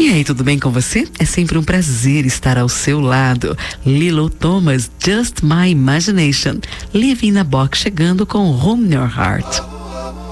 E aí, tudo bem com você? É sempre um prazer estar ao seu lado. Lilo Thomas, Just My Imagination. Living in a Box chegando com Home in Your Heart.